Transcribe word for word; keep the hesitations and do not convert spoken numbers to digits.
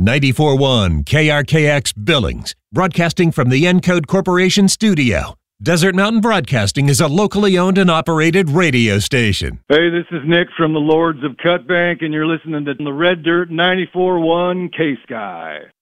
ninety-four point one K R K X Billings, broadcasting from the Encode Corporation studio. Desert Mountain Broadcasting is a locally owned and operated radio station. Hey, this is Nick from the Lords of Cutbank, and you're listening to the Red Dirt ninety-four point one K-Sky.